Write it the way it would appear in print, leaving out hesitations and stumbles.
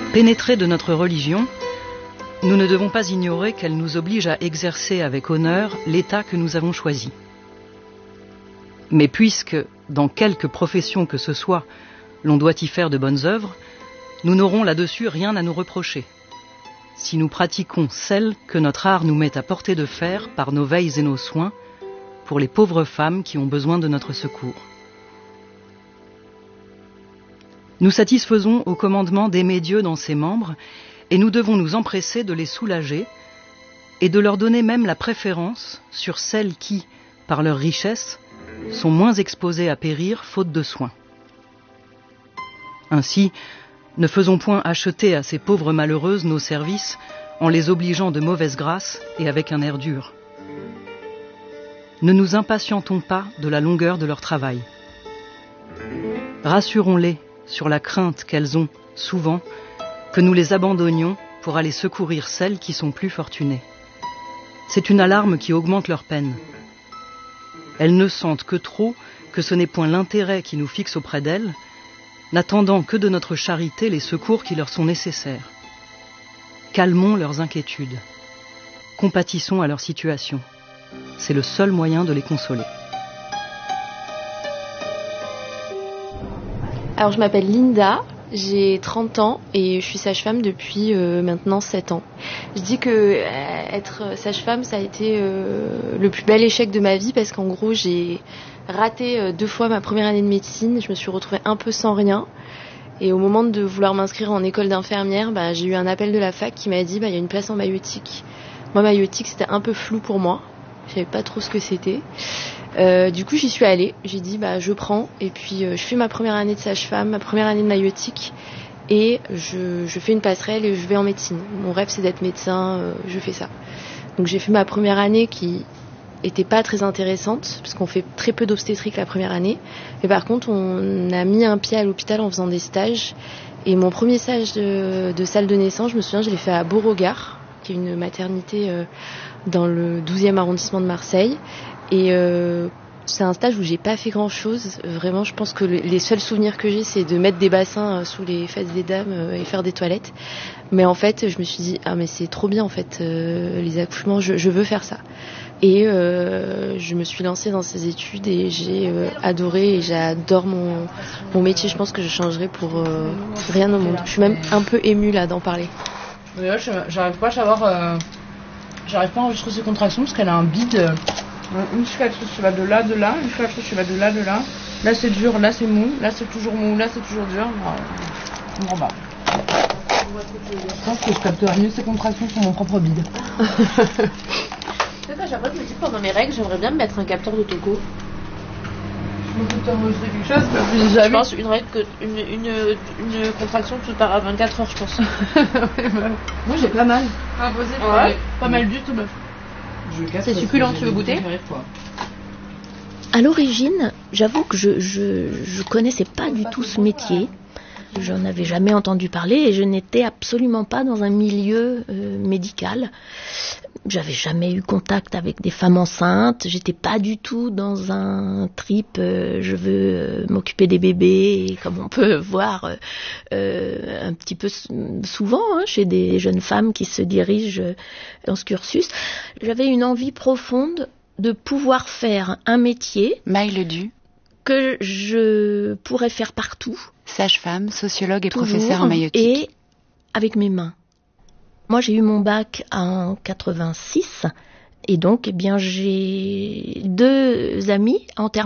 Pénétrés de notre religion, nous ne devons pas ignorer qu'elle nous oblige à exercer avec honneur l'état que nous avons choisi. Mais puisque, dans quelque profession que ce soit, l'on doit y faire de bonnes œuvres, nous n'aurons là-dessus rien à nous reprocher, si nous pratiquons celles que notre art nous met à portée de faire par nos veilles et nos soins pour les pauvres femmes qui ont besoin de notre secours. Nous satisfaisons au commandement d'aimer Dieu dans ses membres et nous devons nous empresser de les soulager et de leur donner même la préférence sur celles qui, par leur richesse, sont moins exposées à périr faute de soins. Ainsi, ne faisons point acheter à ces pauvres malheureuses nos services en les obligeant de mauvaise grâce et avec un air dur. Ne nous impatientons pas de la longueur de leur travail. Rassurons-les sur la crainte qu'elles ont, souvent, que nous les abandonnions pour aller secourir celles qui sont plus fortunées. C'est une alarme qui augmente leur peine. Elles ne sentent que trop que ce n'est point l'intérêt qui nous fixe auprès d'elles, n'attendant que de notre charité les secours qui leur sont nécessaires. Calmons leurs inquiétudes. Compatissons à leur situation. C'est le seul moyen de les consoler. Alors je m'appelle Linda, j'ai 30 ans et je suis sage-femme depuis maintenant 7 ans. Je dis que être sage-femme, ça a été le plus bel échec de ma vie parce qu'en gros j'ai raté 2 fois ma première année de médecine. Je me suis retrouvée un peu sans rien. Et au moment de vouloir m'inscrire en école d'infirmière, j'ai eu un appel de la fac qui m'a dit il y a une place en maïeutique. Moi maïeutique c'était un peu flou pour moi, je savais pas trop ce que c'était. Du coup j'y suis allée, j'ai dit je prends et puis je fais ma première année de sage-femme, ma première année de maïeutique et je fais une passerelle et je vais en médecine. Mon rêve c'est d'être médecin, je fais ça. Donc j'ai fait ma première année qui était pas très intéressante parce qu'on fait très peu d'obstétrique la première année, mais par contre on a mis un pied à l'hôpital en faisant des stages et mon premier stage de salle de naissance, je me souviens, je l'ai fait à Beauregard, qui est une maternité dans le 12e arrondissement de Marseille. Et c'est un stage où j'ai pas fait grand chose. Vraiment, je pense que les seuls souvenirs que j'ai, c'est de mettre des bassins sous les fesses des dames et faire des toilettes. Mais en fait, je me suis dit, mais c'est trop bien en fait, les accouchements, je veux faire ça. Et je me suis lancée dans ces études et j'ai adoré et j'adore mon métier. Je pense que je changerai pour rien au monde. Je suis même un peu émue là d'en parler. D'ailleurs, j'arrive pas à savoir, j'arrive pas à enregistrer ces contractions parce qu'elle a un bide. Une cicatrice qui va de là, une cicatrice qui va de là. Là c'est dur, là c'est mou, là c'est toujours mou, là c'est toujours dur. Je comprends pas. Je pense que je capterai mieux ces contractions sur mon propre bide. Peut-être à chaque fois je me dis que pendant mes règles, j'aimerais bien me mettre un capteur de toco. Je me peux t'enregistrer quelque chose parce que jamais. Je pense une contraction tout part à 24 heures, je pense. Moi j'ai pas mal. Ouais. Pas mal du tout, meuf. C'est succulent, tu veux goûter ? À l'origine, j'avoue que je connaissais pas du tout ce métier. Je n'en avais jamais entendu parler et je n'étais absolument pas dans un milieu médical. J'avais jamais eu contact avec des femmes enceintes. J'étais pas du tout dans un trip. Je veux m'occuper des bébés, et comme on peut voir un petit peu souvent chez des jeunes femmes qui se dirigent dans ce cursus. J'avais une envie profonde de pouvoir faire un métier. Maï Ledu, que je pourrais faire partout. Sage-femme, sociologue et professeure en maïeutique. Et avec mes mains. Moi, j'ai eu mon bac en 86 et donc, j'ai 2 amis en termes